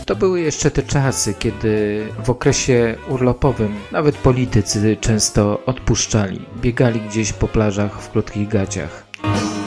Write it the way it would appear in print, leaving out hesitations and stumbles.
To były jeszcze te czasy, kiedy w okresie urlopowym nawet politycy często odpuszczali, biegali gdzieś po plażach w krótkich gaciach.